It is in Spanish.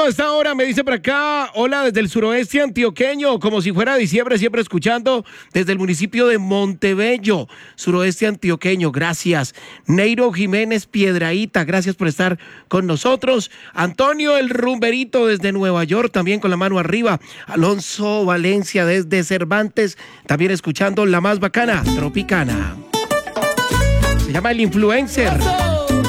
esta hora me dice por acá, hola desde el suroeste antioqueño, como si fuera diciembre, siempre escuchando desde el municipio de Montebello, suroeste antioqueño, gracias. Neiro Jiménez Piedraíta, gracias por estar con nosotros. Antonio el Rumberito desde Nueva York, también con la mano arriba. Alonso Valencia desde Cervantes, también escuchando la más bacana, Tropicana. Se llama El Influencer.